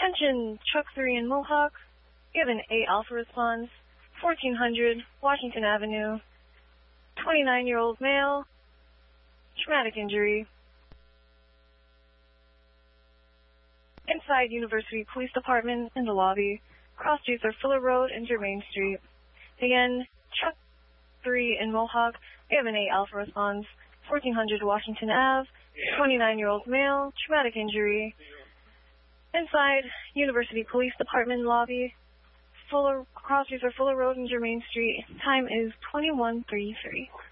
Attention, Truck 3 in Mohawk. We have an A Alpha response, 1400 Washington Avenue. 29-year-old male, traumatic injury. Inside University Police Department in the lobby. Cross streets are Fuller Road and Germain Street. Again, Truck 3 in Mohawk. We have an A Alpha response, 1400 Washington Ave. 29-year-old male, traumatic injury. Inside University Police Department lobby. Cross streets are Fuller Road and Germain Street. Time is 21:33.